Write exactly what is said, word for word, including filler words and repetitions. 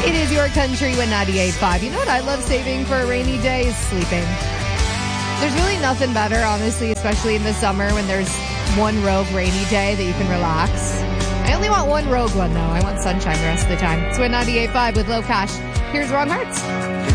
It is your country with ninety-eight point five. You know what I love saving for a rainy day is sleeping. There's really nothing better, honestly, especially in the summer when there's one rogue rainy day that you can relax. I only want one rogue one, though. I want sunshine the rest of the time. It's with ninety-eight point five with Low Cash. Here's Wrong Hearts.